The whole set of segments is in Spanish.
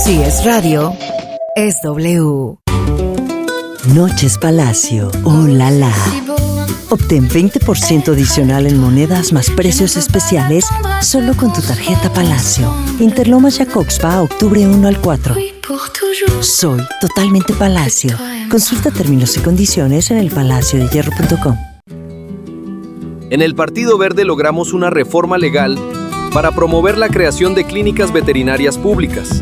Si es radio, es W. Noches Palacio, oh la la. Obtén 20% adicional en monedas más precios especiales solo con tu tarjeta Palacio. Interlomas Jacobspa, octubre 1 al 4. Soy totalmente Palacio. Consulta términos y condiciones en elpalaciodehierro.com. En el Partido Verde logramos una reforma legal para promover la creación de clínicas veterinarias públicas.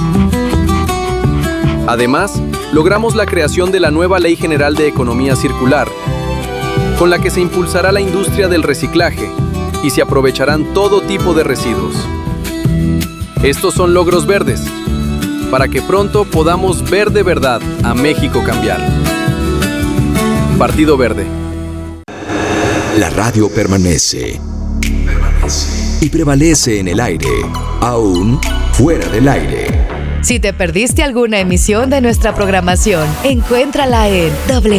Además, logramos la creación de la nueva Ley General de Economía Circular, con la que se impulsará la industria del reciclaje y se aprovecharán todo tipo de residuos. Estos son logros verdes, para que pronto podamos ver de verdad a México cambiar. Partido Verde. La radio permanece. Y prevalece en el aire, aún fuera del aire. Si te perdiste alguna emisión de nuestra programación, encuéntrala en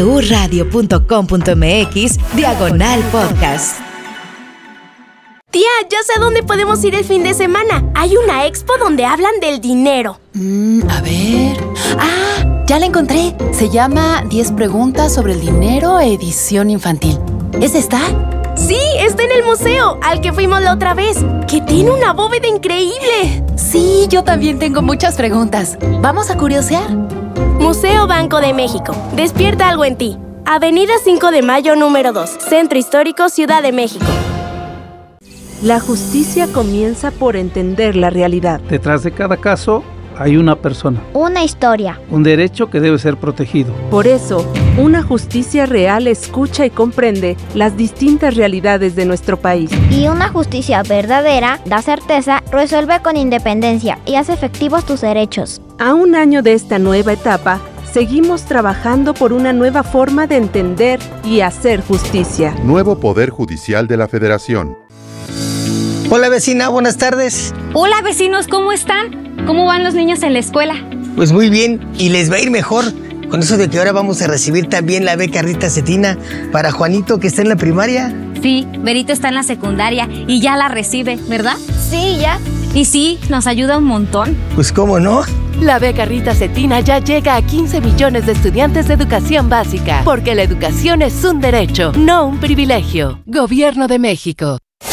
wradio.com.mx/podcast. Tía, ya sé dónde podemos ir el fin de semana. Hay una expo donde hablan del dinero. A ver... ¡Ah! Ya la encontré. Se llama 10 preguntas sobre el dinero, edición infantil. ¿Es esta? Sí, está en el museo, al que fuimos la otra vez, que tiene una bóveda increíble. Sí, yo también tengo muchas preguntas. ¿Vamos a curiosear? Museo Banco de México. Despierta algo en ti. Avenida 5 de Mayo, número 2. Centro Histórico, Ciudad de México. La justicia comienza por entender la realidad. Detrás de cada caso hay una persona. Una historia. Un derecho que debe ser protegido. Por eso, una justicia real escucha y comprende las distintas realidades de nuestro país. Y una justicia verdadera da certeza, resuelve con independencia y hace efectivos tus derechos. A un año de esta nueva etapa, seguimos trabajando por una nueva forma de entender y hacer justicia. Nuevo Poder Judicial de la Federación. Hola vecina, buenas tardes. Hola vecinos, ¿cómo están? ¿Cómo van los niños en la escuela? Pues muy bien, y les va a ir mejor con eso de que ahora vamos a recibir también la beca Rita Cetina para Juanito, que está en la primaria. Sí, Berito está en la secundaria y ya la recibe, ¿verdad? Sí, ya. Y sí, nos ayuda un montón. Pues cómo no. La beca Rita Cetina ya llega a 15 millones de estudiantes de educación básica, porque la educación es un derecho, no un privilegio. Gobierno de México.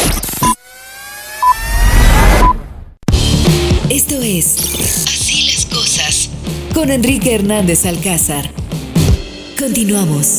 Esto es Así las cosas con Enrique Hernández Alcázar. Continuamos.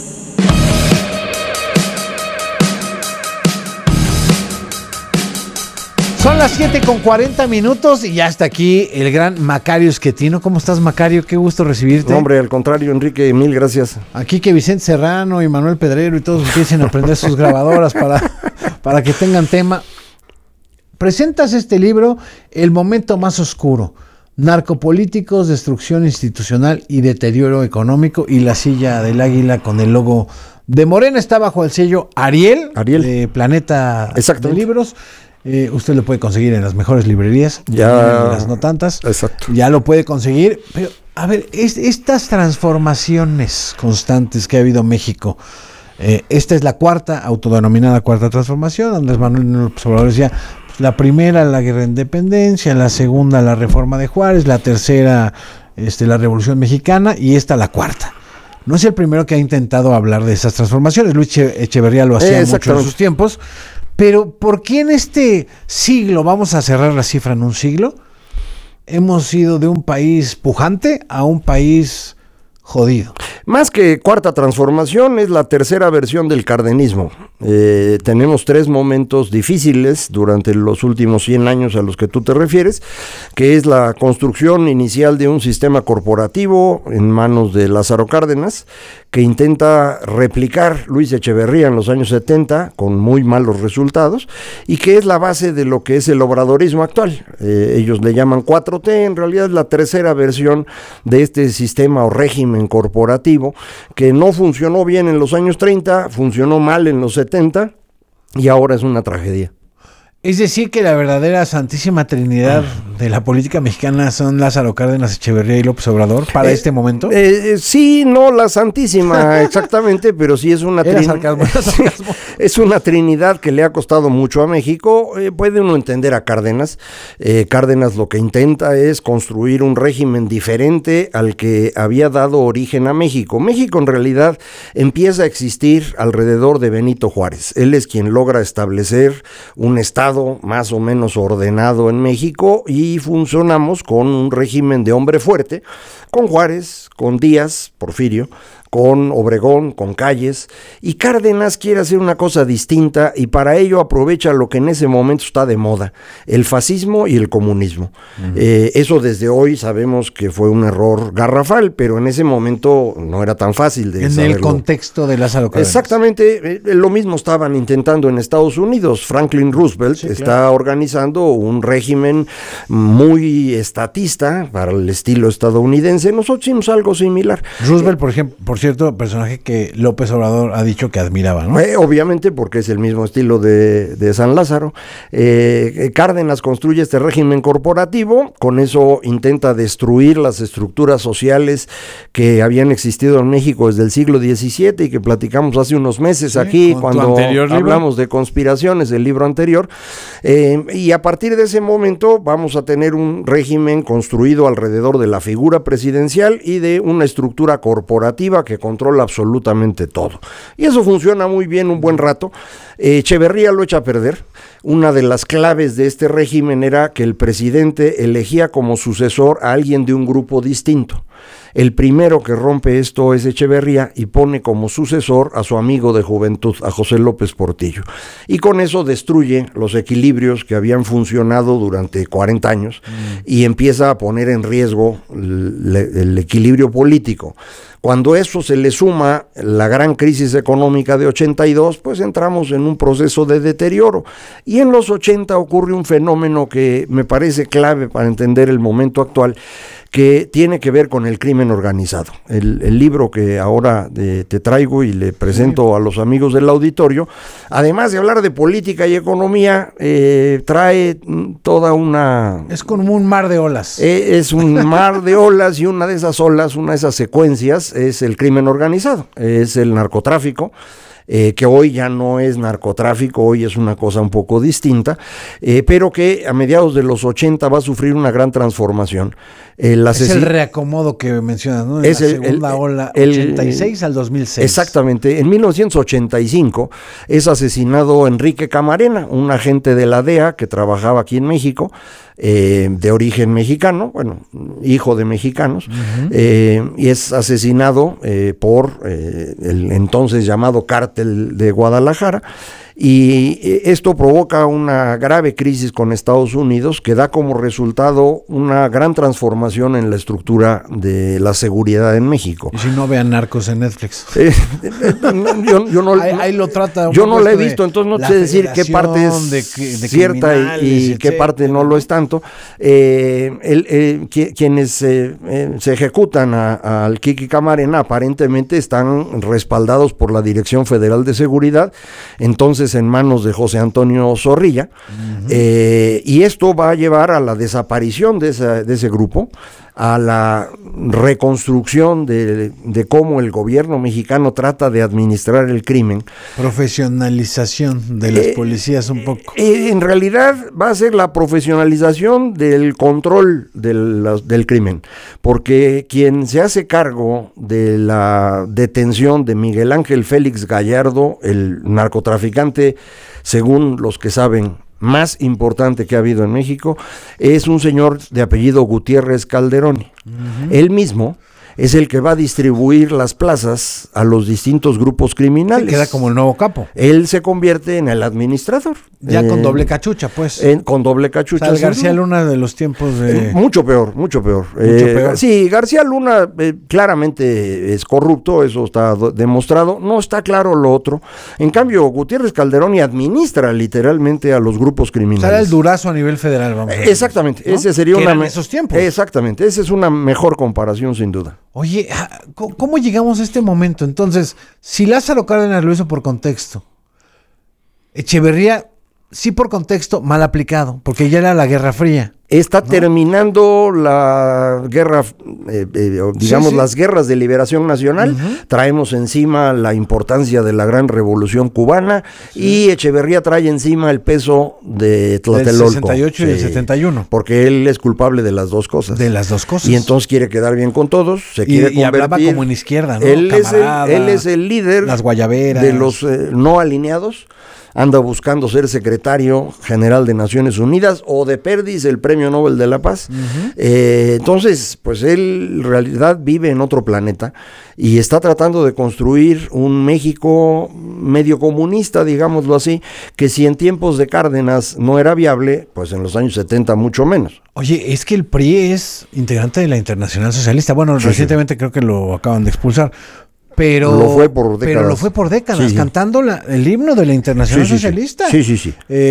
Son las 7:40 y ya está aquí el gran Macario Schettino. ¿Cómo estás, Macario? Qué gusto recibirte. No, hombre, al contrario, Enrique, mil gracias. Aquí que Vicente Serrano y Manuel Pedrero y todos empiecen a aprender sus grabadoras para que tengan tema. Presentas este libro, El momento más oscuro, narcopolíticos, destrucción institucional y deterioro económico, y la silla del águila con el logo de Morena está bajo el sello Ariel. De Planeta de Libros. Usted lo puede conseguir en las mejores librerías, ya en las no tantas. Exacto. Ya lo puede conseguir, pero a ver, estas transformaciones constantes que ha habido en México, esta es la autodenominada cuarta transformación. Andrés Manuel López Obrador decía, la primera, la guerra de independencia; la segunda, la reforma de Juárez; la tercera, la Revolución Mexicana; y esta, la cuarta. No es el primero que ha intentado hablar de esas transformaciones. Luis Echeverría lo hacía mucho en sus tiempos. Pero ¿por qué en este siglo, vamos a cerrar la cifra en un siglo, hemos ido de un país pujante a un país jodido? Más que cuarta transformación, es la tercera versión del cardenismo. Tenemos 3 momentos difíciles durante los últimos 100 años a los que tú te refieres, que es la construcción inicial de un sistema corporativo en manos de Lázaro Cárdenas, que intenta replicar Luis Echeverría en los años 70 con muy malos resultados, y que es la base de lo que es el obradorismo actual. Ellos le llaman 4T, en realidad es la tercera versión de este sistema o régimen corporativo que no funcionó bien en los años 30, funcionó mal en los 70 y ahora es una tragedia. Es decir, que la verdadera santísima trinidad de la política mexicana son Lázaro Cárdenas, Echeverría y López Obrador para este momento. Sí, no la santísima exactamente, pero sí es una trinidad. Es una trinidad que le ha costado mucho a México. Puede uno entender a Cárdenas. Cárdenas lo que intenta es construir un régimen diferente al que había dado origen a México. México en realidad empieza a existir alrededor de Benito Juárez. Él es quien logra establecer un estado más o menos ordenado en México y funcionamos con un régimen de hombre fuerte, con Juárez, con Díaz, Porfirio, con Obregón, con Calles, y Cárdenas quiere hacer una cosa distinta y para ello aprovecha lo que en ese momento está de moda, el fascismo y el comunismo. Eso desde hoy sabemos que fue un error garrafal, pero en ese momento no era tan fácil de saberlo. En el contexto de Lázaro Cárdenas. Exactamente, lo mismo estaban intentando en Estados Unidos. Franklin Roosevelt está organizando un régimen muy estatista para el estilo estadounidense. Nosotros hicimos algo similar. Roosevelt, por ejemplo, por cierto, personaje que López Obrador ha dicho que admiraba, ¿no? Obviamente, porque es el mismo estilo de San Lázaro. Cárdenas construye este régimen corporativo, con eso intenta destruir las estructuras sociales que habían existido en México desde el siglo XVII y que platicamos hace unos meses aquí, cuando hablamos de conspiraciones, el libro anterior. Y a partir de ese momento vamos a tener un régimen construido alrededor de la figura presidencial y de una estructura corporativa que controla absolutamente todo. Y eso funciona muy bien un buen rato. Echeverría lo echa a perder. Una de las claves de este régimen era que el presidente elegía como sucesor a alguien de un grupo distinto. El primero que rompe esto es Echeverría y pone como sucesor a su amigo de juventud, a José López Portillo. Y con eso destruye los equilibrios que habían funcionado durante 40 años y empieza a poner en riesgo el equilibrio político. Cuando eso se le suma la gran crisis económica de 82, pues entramos en un proceso de deterioro. Y en los 80 ocurre un fenómeno que me parece clave para entender el momento actual, que tiene que ver con el crimen organizado. El libro que ahora te traigo y le presento a los amigos del auditorio, además de hablar de política y economía, trae toda una... Es como un mar de olas. Es un mar de olas y una de esas olas, una de esas secuencias es el crimen organizado, es el narcotráfico. Que hoy ya no es narcotráfico, hoy es una cosa un poco distinta, pero que a mediados de los 80 va a sufrir una gran transformación. Es el reacomodo que mencionas, ¿no? Es la segunda ola, 86 al 2006. Exactamente. En 1985 es asesinado Enrique Camarena, un agente de la DEA que trabajaba aquí en México, de origen mexicano, bueno, hijo de mexicanos, y es asesinado por el entonces llamado Cártel de Guadalajara. Y esto provoca una grave crisis con Estados Unidos que da como resultado una gran transformación en la estructura de la seguridad en México. Y si no, vean Narcos en Netflix. Yo no, ahí lo trata. Yo no la he visto, entonces no sé decir qué parte es de cierta y qué parte no lo es tanto. Quienes se ejecutan al Kiki Camarena aparentemente están respaldados por la Dirección Federal de Seguridad, entonces en manos de José Antonio Zorrilla, y esto va a llevar a la desaparición de ese grupo, a la reconstrucción de cómo el gobierno mexicano trata de administrar el crimen. Profesionalización de las policías un poco. En realidad va a ser la profesionalización del control del crimen, porque quien se hace cargo de la detención de Miguel Ángel Félix Gallardo, el narcotraficante, según los que saben, más importante que ha habido en México, es un señor de apellido Gutiérrez Calderoni. Él mismo es el que va a distribuir las plazas a los distintos grupos criminales. Queda como el nuevo capo. Él se convierte en el administrador. Ya con doble cachucha, pues. Con doble cachucha. O sea, el García Luna de los tiempos de... Mucho peor. Sí, García Luna claramente es corrupto, eso está demostrado. No está claro lo otro. En cambio, Gutiérrez Calderoni administra literalmente a los grupos criminales. O sea, era el Durazo a nivel federal, vamos a decir. Exactamente. ¿No? Ese sería en esos tiempos. Exactamente. Esa es una mejor comparación, sin duda. Oye, ¿cómo llegamos a este momento? Entonces, si Lázaro Cárdenas lo hizo por contexto, Echeverría sí por contexto, mal aplicado, porque ya era la Guerra Fría. Está terminando la guerra, digamos, las guerras de liberación nacional. Traemos encima la importancia de la gran revolución cubana y Echeverría trae encima el peso de Tlatelolco. Del 68 y del 71. Porque él es culpable de las dos cosas. De las dos cosas. Y entonces quiere quedar bien con todos, se quiere convertir. Y hablaba como en izquierda, ¿no? Él es el líder las guayaberas, de los no alineados. Anda buscando ser secretario general de Naciones Unidas o de Perdis, el Premio Nobel de la Paz. Entonces, pues él en realidad vive en otro planeta y está tratando de construir un México medio comunista, digámoslo así, que si en tiempos de Cárdenas no era viable, pues en los años 70 mucho menos. Oye, es que el PRI es integrante de la Internacional Socialista. Bueno, recientemente creo que lo acaban de expulsar. Pero lo fue por décadas. Cantando el himno de la Internacional Socialista. Sí.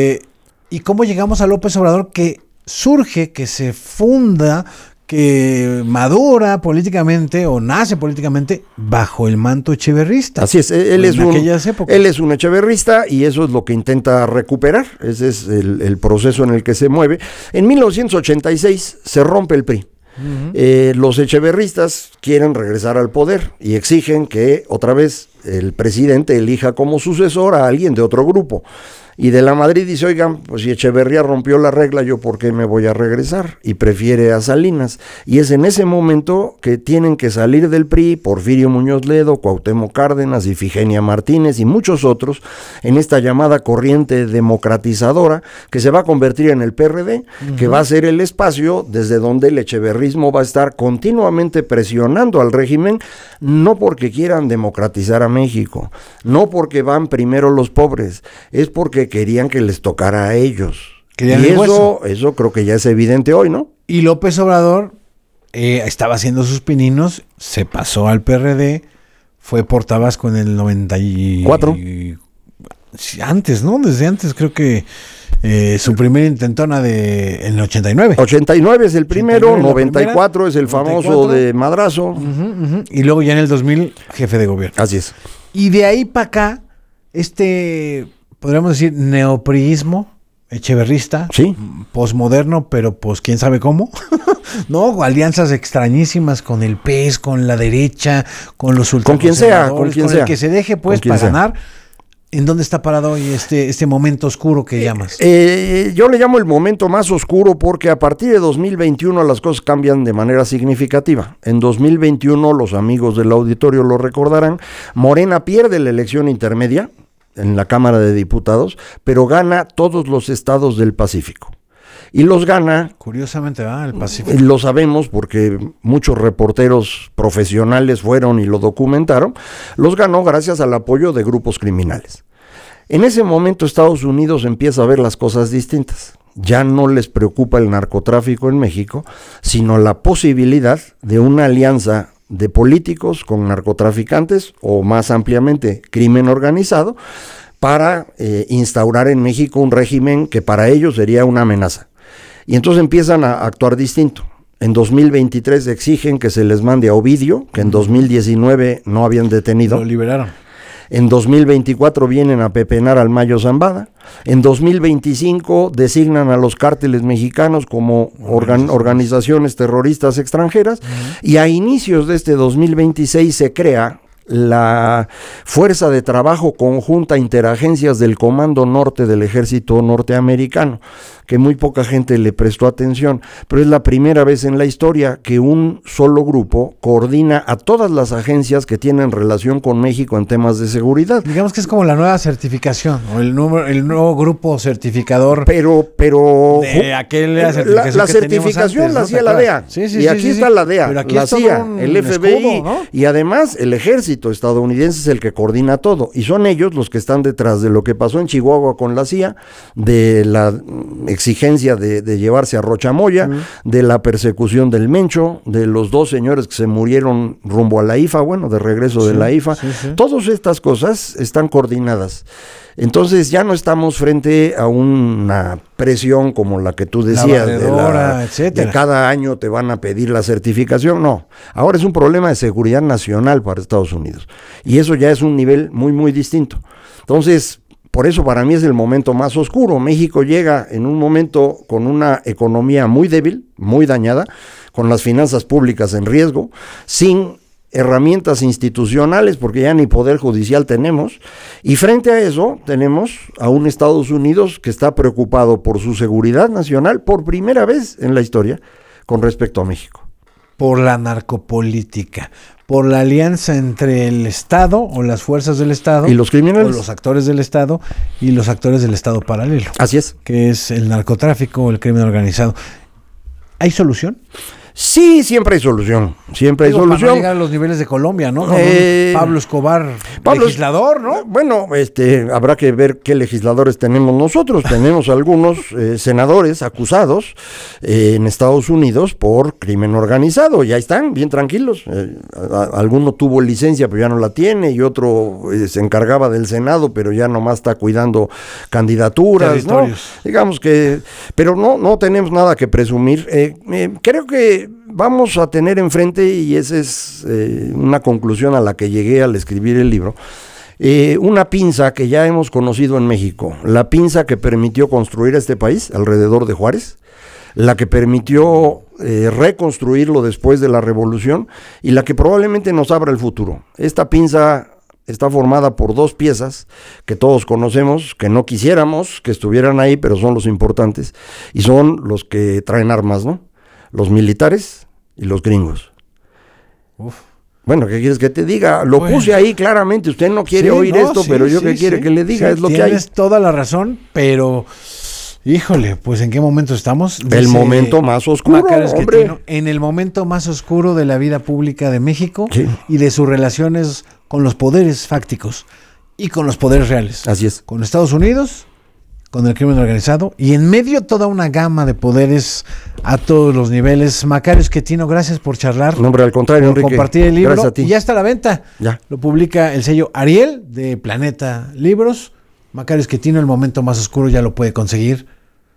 ¿Y cómo llegamos a López Obrador, que surge, que se funda, que madura políticamente o nace políticamente bajo el manto echeverrista? Así es, él es un echeverrista y eso es lo que intenta recuperar. Ese es el proceso en el que se mueve. En 1986 se rompe el PRI. Los echeverristas quieren regresar al poder y exigen que otra vez el presidente elija como sucesor a alguien de otro grupo. Y de la Madrid dice, oigan, pues si Echeverría rompió la regla, ¿yo por qué me voy a regresar? Y prefiere a Salinas. Y es en ese momento que tienen que salir del PRI Porfirio Muñoz Ledo, Cuauhtémoc Cárdenas, Ifigenia Martínez y muchos otros en esta llamada corriente democratizadora que se va a convertir en el PRD, que va a ser el espacio desde donde el echeverrismo va a estar continuamente presionando al régimen, no porque quieran democratizar a México, no porque van primero los pobres, es porque querían que les tocara a ellos. Y eso creo que ya es evidente hoy, ¿no? Y López Obrador estaba haciendo sus pininos, se pasó al PRD, fue por Tabasco en el 94. Antes, ¿no? Desde antes creo que su primera intentona en el 89. 89 es el primero, 94 es el famoso de Madrazo. Y luego ya en el 2000, jefe de gobierno. Así es. Y de ahí para acá, podríamos decir, neopriismo, echeverrista, posmoderno, pero pues quién sabe cómo, ¿no? Alianzas extrañísimas con el PES, con la derecha, con los ultraconservadores, con el que se deje pues para ganar. ¿En dónde está parado hoy este momento oscuro que llamas? Yo le llamo el momento más oscuro porque a partir de 2021 las cosas cambian de manera significativa. En 2021, los amigos del auditorio lo recordarán, Morena pierde la elección intermedia en la Cámara de Diputados, pero gana todos los estados del Pacífico. Y los gana... Curiosamente, el Pacífico. Lo sabemos porque muchos reporteros profesionales fueron y lo documentaron. Los ganó gracias al apoyo de grupos criminales. En ese momento Estados Unidos empieza a ver las cosas distintas. Ya no les preocupa el narcotráfico en México, sino la posibilidad de una alianza de políticos con narcotraficantes o más ampliamente crimen organizado para instaurar en México un régimen que para ellos sería una amenaza. Y entonces empiezan a actuar distinto. En 2023 exigen que se les mande a Ovidio, que en 2019 no habían detenido. Lo liberaron. En 2024 vienen a pepenar al Mayo Zambada. En 2025 designan a los cárteles mexicanos como organizaciones terroristas extranjeras. Y a inicios de este 2026 se crea la Fuerza de Trabajo Conjunta Interagencias del Comando Norte del Ejército Norteamericano, que muy poca gente le prestó atención, pero es la primera vez en la historia que un solo grupo coordina a todas las agencias que tienen relación con México en temas de seguridad. Digamos que es como la nueva certificación, o el nuevo grupo certificador. Pero de aquella certificación la certificación la hacía la DEA. Y aquí está la DEA, la CIA, el FBI, escudo, ¿no? Y además el ejército estadounidense es el que coordina todo, y son ellos los que están detrás de lo que pasó en Chihuahua con la CIA, de la exigencia de llevarse a Rochamoya, de la persecución del Mencho, de los dos señores que se murieron rumbo a la IFA, de regreso de la IFA. Todas estas cosas están coordinadas. Entonces ya no estamos frente a una presión como la que tú decías, de cada año te van a pedir la certificación. No, ahora es un problema de seguridad nacional para Estados Unidos. Y eso ya es un nivel muy, muy distinto. Entonces, por eso para mí es el momento más oscuro. México llega en un momento con una economía muy débil, muy dañada, con las finanzas públicas en riesgo, sin herramientas institucionales, porque ya ni poder judicial tenemos, y frente a eso tenemos a un Estados Unidos que está preocupado por su seguridad nacional por primera vez en la historia con respecto a México. Por la narcopolítica, por la alianza entre el Estado o las fuerzas del Estado y los criminales, o los actores del Estado y los actores del Estado paralelo. Así es. Que es el narcotráfico o el crimen organizado. ¿Hay solución? Sí, siempre hay solución. Siempre hay solución. Para no llegar a los niveles de Colombia, ¿no? Con Pablo Escobar, legislador, ¿no? Bueno, habrá que ver qué legisladores tenemos nosotros. Tenemos algunos senadores acusados en Estados Unidos por crimen organizado. Ya están bien tranquilos. Alguno tuvo licencia, pero ya no la tiene, y otro se encargaba del Senado, pero ya nomás está cuidando candidaturas, ¿no? Digamos que, pero no tenemos nada que presumir. Creo que vamos a tener enfrente, y esa es una conclusión a la que llegué al escribir el libro, una pinza que ya hemos conocido en México, la pinza que permitió construir este país alrededor de Juárez, la que permitió reconstruirlo después de la Revolución, y la que probablemente nos abra el futuro. Esta pinza está formada por dos piezas que todos conocemos, que no quisiéramos que estuvieran ahí, pero son los importantes, y son los que traen armas, ¿no? Los militares y los gringos. Uf. Bueno, ¿qué quieres que te diga? Lo puse ahí claramente. Usted no quiere oír esto, pero yo qué quiere que le diga, es lo que hay. Tienes toda la razón, pero híjole, pues ¿en qué momento estamos? El momento más oscuro, hombre. En el momento más oscuro de la vida pública de México y de sus relaciones con los poderes fácticos y con los poderes reales. Así es. Con Estados Unidos, con el crimen organizado, y en medio toda una gama de poderes a todos los niveles. Macario Schettino, gracias por charlar. No, hombre, al contrario, por Enrique, compartir el libro. Gracias a ti. Y ya está a la venta. Ya. Lo publica el sello Ariel de Planeta Libros. Macario Schettino, El momento más oscuro, ya lo puede conseguir.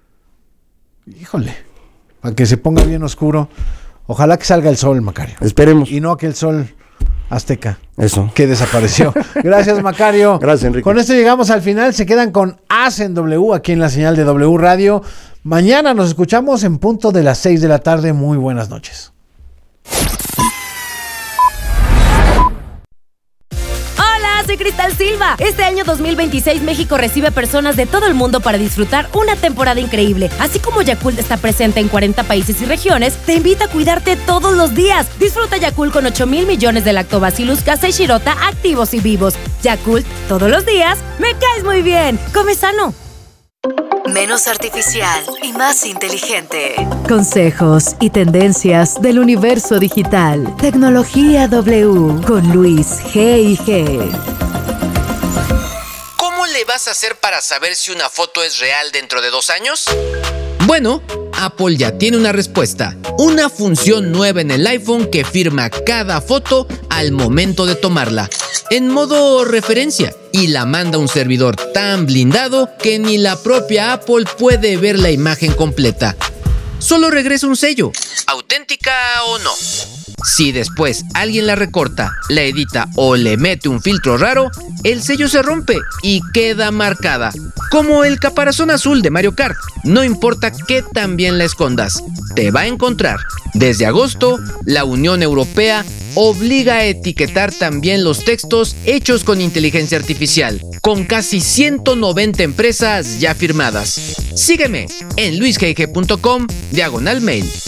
Híjole, para que se ponga bien oscuro. Ojalá que salga el sol, Macario. Esperemos. Y no aquel sol azteca. Eso. Que desapareció. Gracias, Macario. Gracias, Enrique. Con esto llegamos al final. Se quedan con As en W, aquí en la señal de W Radio. Mañana nos escuchamos en punto de las 6 de la tarde. Muy buenas noches. Soy Cristal Silva. Este año 2026 México recibe personas de todo el mundo para disfrutar una temporada increíble. Así como Yakult está presente en 40 países y regiones, te invita a cuidarte todos los días. Disfruta Yakult con 8,000 millones de Lactobacillus casei shirota activos y vivos. Yakult, todos los días, me caes muy bien. Come sano. Menos artificial y más inteligente. Consejos y tendencias del universo digital. Tecnología W con Luis G&G. ¿Cómo le vas a hacer para saber si una foto es real dentro de 2 años? Bueno, Apple ya tiene una respuesta. Una función nueva en el iPhone que firma cada foto al momento de tomarla, en modo referencia, y la manda a un servidor tan blindado que ni la propia Apple puede ver la imagen completa. Solo regresa un sello, auténtica o no. Si después alguien la recorta, la edita o le mete un filtro raro, el sello se rompe y queda marcada, como el caparazón azul de Mario Kart. No importa qué tan bien la escondas, te va a encontrar. Desde agosto, la Unión Europea obliga a etiquetar también los textos hechos con inteligencia artificial, con casi 190 empresas ya firmadas. Sígueme en luisgg.com/mail.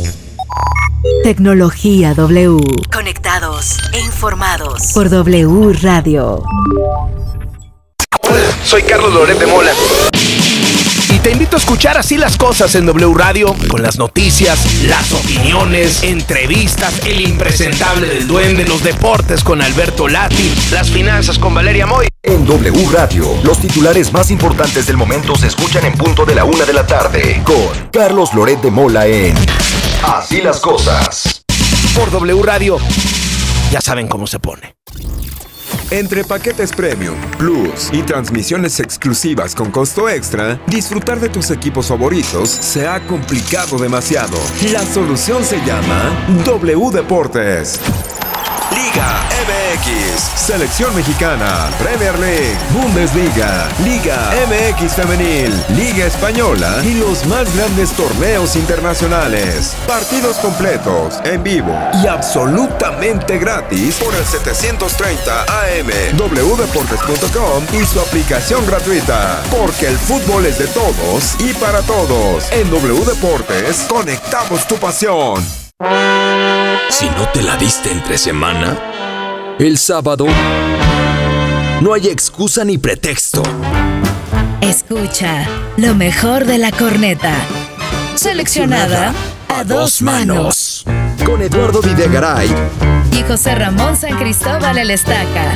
Tecnología W. Conectados e informados por W Radio. Hola, soy Carlos Loret de Mola. Y te invito a escuchar Así las Cosas en W Radio, con las noticias, las opiniones, entrevistas, el impresentable del Duende, los deportes con Alberto Lati, las finanzas con Valeria Moy. En W Radio, los titulares más importantes del momento se escuchan en punto de la 1 de la tarde, con Carlos Loret de Mola en Así las Cosas. Por W Radio, ya saben cómo se pone. Entre paquetes Premium, Plus y transmisiones exclusivas con costo extra, disfrutar de tus equipos favoritos se ha complicado demasiado. La solución se llama W Deportes. Liga MX, Selección Mexicana, Premier League, Bundesliga, Liga MX Femenil, Liga Española y los más grandes torneos internacionales. Partidos completos, en vivo y absolutamente gratis por el 730 AM, wdeportes.com y su aplicación gratuita. Porque el fútbol es de todos y para todos. En W Deportes, conectamos tu pasión. Si no te la diste entre semana, el sábado no hay excusa ni pretexto. Escucha lo mejor de la corneta. Seleccionada a dos manos. Con Eduardo Videgaray Y José Ramón San Cristóbal el Estaca.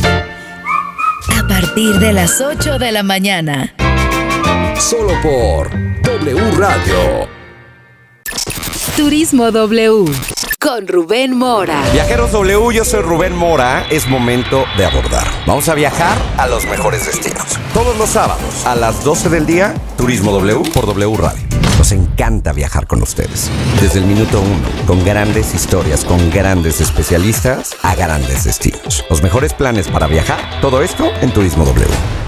A partir de las 8 de la mañana. Solo por W Radio. Turismo W. Con Rubén Mora. Viajeros W, yo soy Rubén Mora. Es momento de abordar. Vamos a viajar a los mejores destinos. Todos los sábados a las 12 del día, Turismo W por W Radio. Nos encanta viajar con ustedes. Desde el minuto 1, con grandes historias, con grandes especialistas, a grandes destinos. Los mejores planes para viajar, todo esto en Turismo W.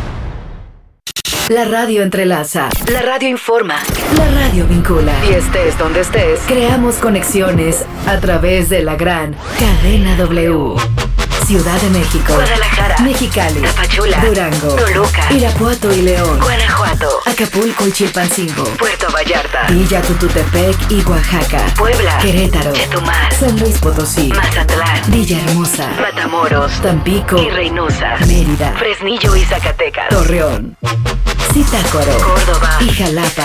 La radio entrelaza, la radio informa, la radio vincula. Y estés donde estés, creamos conexiones a través de la gran cadena W. Ciudad de México, Guadalajara, Mexicali, Tapachula, Durango, Toluca, Irapuato y León, Guanajuato, Acapulco y Chilpancingo, Puerto Vallarta, Villa Tututepec y Oaxaca, Puebla, Querétaro, Chetumal, San Luis Potosí, Mazatlán, Villahermosa, Matamoros, Tampico y Reynosa, Mérida, Fresnillo y Zacatecas, Torreón, Zitácuaro, Córdoba y Jalapa.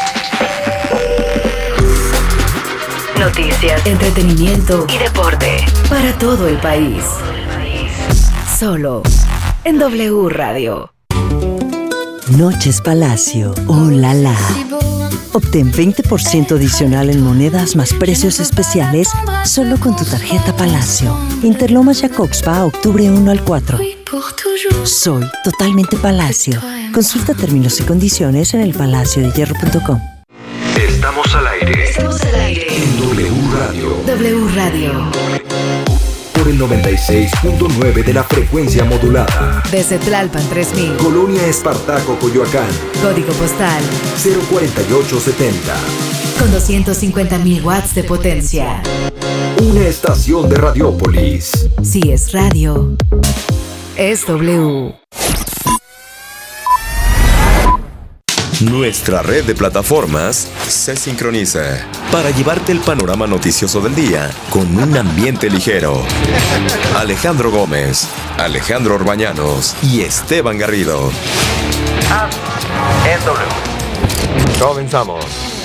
Noticias, entretenimiento y deporte para todo el país. Solo en W Radio. Noches Palacio, oh la la. Obtén 20% adicional en monedas más precios especiales solo con tu tarjeta Palacio. Interlomas Jacobspa, octubre 1 al 4. Soy totalmente Palacio. Consulta términos y condiciones en elpalaciodehierro.com. Estamos al aire. Estamos al aire. En W Radio. W Radio. Por el 96.9 de la frecuencia modulada. Desde Tlalpan 3000. Colonia Espartaco, Coyoacán. Código postal 04870. con 250.000 watts de potencia. Una estación de Radiópolis. Si es radio, es W. Nuestra red de plataformas se sincroniza para llevarte el panorama noticioso del día con un ambiente ligero. Alejandro Gómez, Alejandro Orbañanos y Esteban Garrido. Es W. Comenzamos.